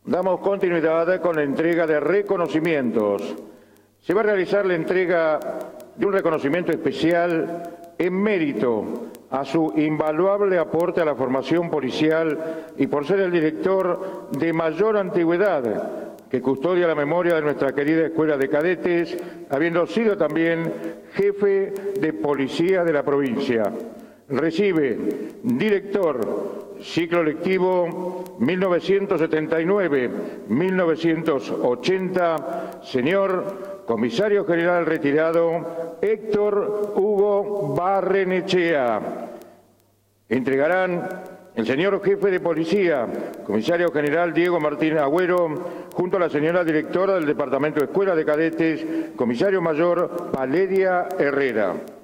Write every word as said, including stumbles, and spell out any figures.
Damos continuidad con la entrega de reconocimientos. Se va a realizar la entrega de un reconocimiento especial en mérito a su invaluable aporte a la formación policial y por ser el director de mayor antigüedad que custodia la memoria de nuestra querida Escuela de Cadetes, habiendo sido también jefe de policía de la provincia. Recibe, director, ciclo lectivo mil novecientos setenta y nueve a mil novecientos ochenta, señor Comisario General retirado Héctor Hugo Barrenechea. Entregarán el señor Jefe de Policía, Comisario General Diego Martínez Agüero, junto a la señora Directora del Departamento de Escuela de Cadetes, Comisario Mayor Valeria Herrera.